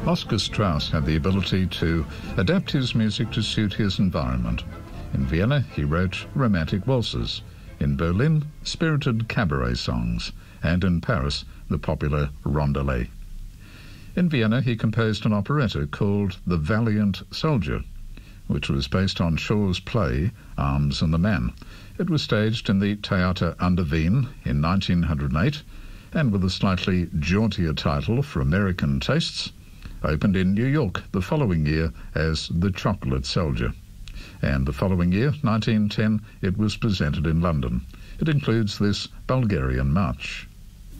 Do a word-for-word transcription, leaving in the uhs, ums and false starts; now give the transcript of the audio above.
Oscar Strauss had the ability to adapt his music to suit his environment. In Vienna, he wrote romantic waltzes. In Berlin, spirited cabaret songs. And in Paris, the popular rondelay. In Vienna, he composed an operetta called The Valiant Soldier, which was based on Shaw's play Arms and the Man. It was staged in the Theater an der Wien in nineteen oh eight, and with a slightly jauntier title for American tastes, opened in New York the following year as The Chocolate Soldier. And the following year, nineteen ten, it was presented in London. It includes this Bulgarian march.